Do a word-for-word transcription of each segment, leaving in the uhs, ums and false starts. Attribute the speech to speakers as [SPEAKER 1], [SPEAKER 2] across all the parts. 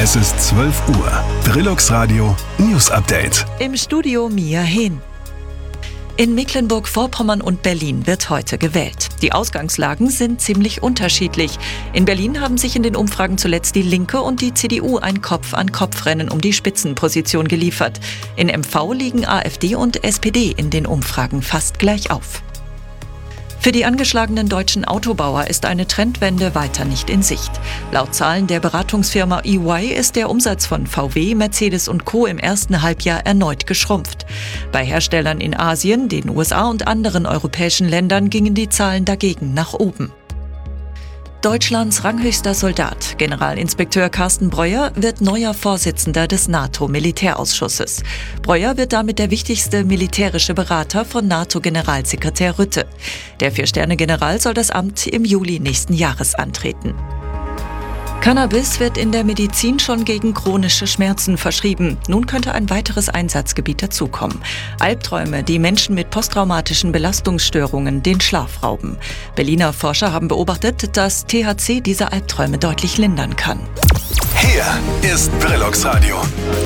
[SPEAKER 1] Es ist zwölf Uhr. Brillux Radio News Update.
[SPEAKER 2] Im Studio Mia Hehn. In Mecklenburg-Vorpommern und Berlin wird heute gewählt. Die Ausgangslagen sind ziemlich unterschiedlich. In Berlin haben sich in den Umfragen zuletzt die Linke und die C D U ein Kopf-an-Kopf-Rennen um die Spitzenposition geliefert. In M V liegen AfD und S P D in den Umfragen fast gleich auf. Für die angeschlagenen deutschen Autobauer ist eine Trendwende weiter nicht in Sicht. Laut Zahlen der Beratungsfirma E Y ist der Umsatz von V W, Mercedes und Co. im ersten Halbjahr erneut geschrumpft. Bei Herstellern in Asien, den U S A und anderen europäischen Ländern gingen die Zahlen dagegen nach oben. Deutschlands ranghöchster Soldat, Generalinspekteur Carsten Breuer, wird neuer Vorsitzender des NATO-Militärausschusses. Breuer wird damit der wichtigste militärische Berater von NATO-Generalsekretär Rutte. Der Vier-Sterne-General soll das Amt im Juli nächsten Jahres antreten. Cannabis wird in der Medizin schon gegen chronische Schmerzen verschrieben. Nun könnte ein weiteres Einsatzgebiet dazukommen. Albträume, die Menschen mit posttraumatischen Belastungsstörungen den Schlaf rauben. Berliner Forscher haben beobachtet, dass T H C diese Albträume deutlich lindern kann.
[SPEAKER 1] Hier ist Brillux Radio.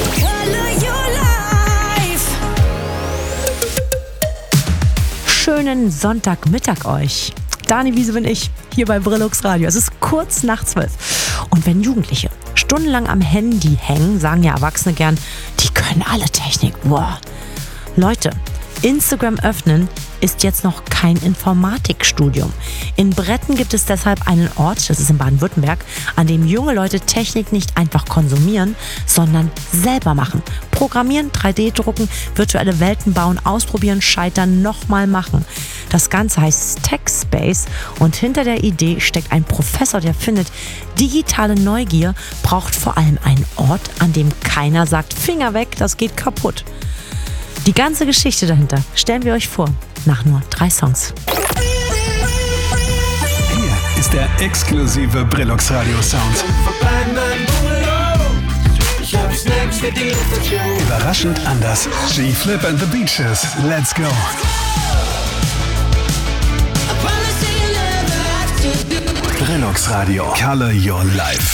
[SPEAKER 3] Schönen Sonntagmittag euch. Dani Wiese bin ich, hier bei Brillux Radio. Es ist kurz nach zwölf. Und wenn Jugendliche stundenlang am Handy hängen, sagen ja Erwachsene gern, die können alle Technik. Boah. Leute, Instagram öffnen ist jetzt noch kein Informatikstudium. In Bretten gibt es deshalb einen Ort, das ist in Baden-Württemberg, an dem junge Leute Technik nicht einfach konsumieren, sondern selber machen. Programmieren, drei D drucken, virtuelle Welten bauen, ausprobieren, scheitern, nochmal machen. Das Ganze heißt TechSpace und hinter der Idee steckt ein Professor, der findet, digitale Neugier braucht vor allem einen Ort, an dem keiner sagt, Finger weg, das geht kaputt. Die ganze Geschichte dahinter stellen wir euch vor, nach nur drei Songs.
[SPEAKER 1] Hier ist der exklusive Brillux Radio Sound. Überraschend anders. G-Flip and the Beaches. Let's go. Brillux Radio. Color your life.